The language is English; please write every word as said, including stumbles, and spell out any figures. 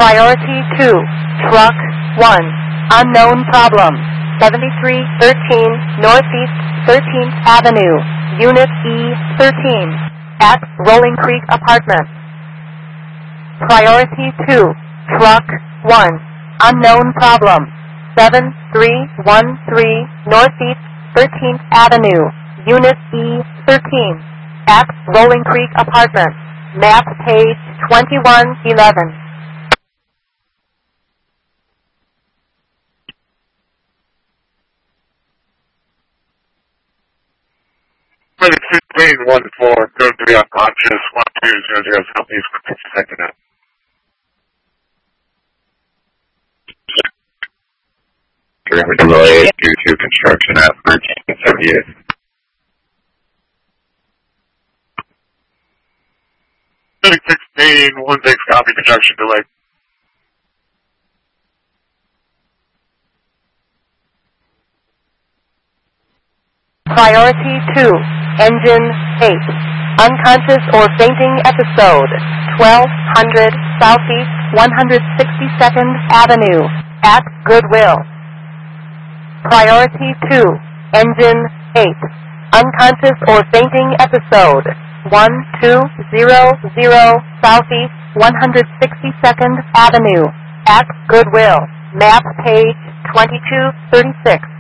Priority two, Truck one, unknown problem, seventy-three thirteen Northeast thirteenth Avenue, Unit E thirteen, at Rolling Creek Apartments. Priority two, Truck one, unknown problem, seven three one three Northeast thirteenth Avenue, Unit E thirteen, at Rolling Creek Apartments. Map page twenty-one eleven. sixteen one four, go to the unconscious, one two zero zero Southeast, second up. Traffic delay due to construction at thirteen seventy-eight. sixteen one six, copy, construction delay. Priority two, Engine eight, unconscious or fainting episode, twelve hundred Southeast one hundred sixty-second Avenue, at Goodwill. Priority two, Engine eight, unconscious or fainting episode, one two zero zero Southeast one hundred sixty-second Avenue, at Goodwill. Map page twenty-two thirty-six.